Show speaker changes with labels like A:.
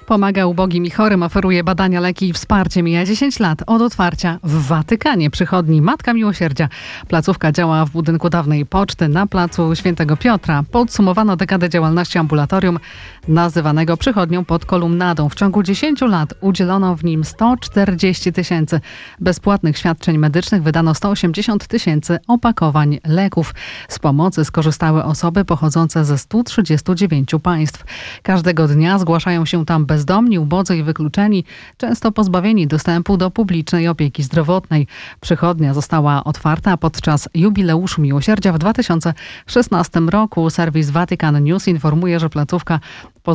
A: Pomaga ubogim i chorym, oferuje badania, leki i wsparcie. Mija 10 lat od otwarcia w Watykanie przychodni Matka Miłosierdzia. Placówka działa w budynku dawnej poczty na placu Świętego Piotra. Podsumowano dekadę działalności ambulatorium nazywanego przychodnią pod kolumnadą. W ciągu 10 lat udzielono w nim 140 000 bezpłatnych świadczeń medycznych, wydano 180 000 opakowań leków. Z pomocy skorzystały osoby pochodzące ze 139 państw. Każdego dnia zgłaszają się tam bezdomni, ubodzy i wykluczeni, często pozbawieni dostępu do publicznej opieki zdrowotnej. Przychodnia została otwarta podczas jubileuszu Miłosierdzia w 2016 roku. Serwis Vatican News informuje, że placówka